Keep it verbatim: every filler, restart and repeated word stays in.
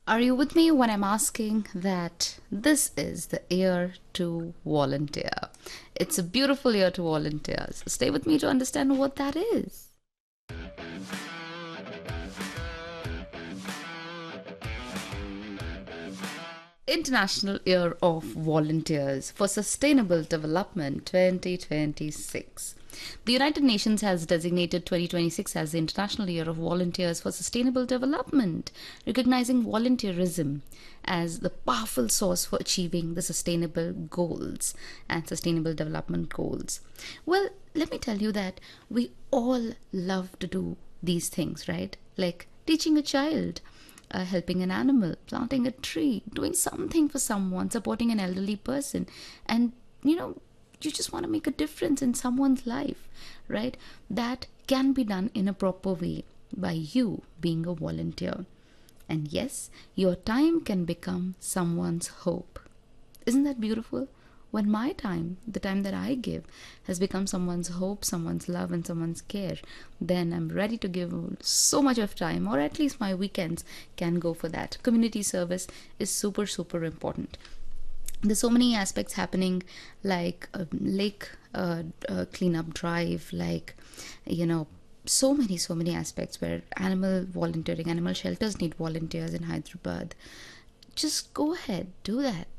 Are you with me when I'm asking that this is the year to volunteer? It's a beautiful year to volunteer. So stay with me to understand what that is. International Year of Volunteers for Sustainable Development twenty twenty-six. The United Nations has designated twenty twenty-six as the International Year of Volunteers for Sustainable Development, recognizing volunteerism as the powerful source for achieving the sustainable goals and sustainable development goals. Well, let me tell you that we all love to do these things, right? Like teaching a child, uh, helping an animal, planting a tree, doing something for someone, supporting an elderly person, and you know, you just want to make a difference in someone's life, right? That can be done in a proper way by you being a volunteer. And yes, your time can become someone's hope. Isn't that beautiful? When my time, the time that I give, has become someone's hope, someone's love, and someone's care, then I'm ready to give so much of time, or at least my weekends can go for that. Community service is super, super important. There's so many aspects happening, like a lake uh, uh, cleanup drive, like, you know, so many, so many aspects where animal volunteering, animal shelters need volunteers in Hyderabad. Just go ahead, do that.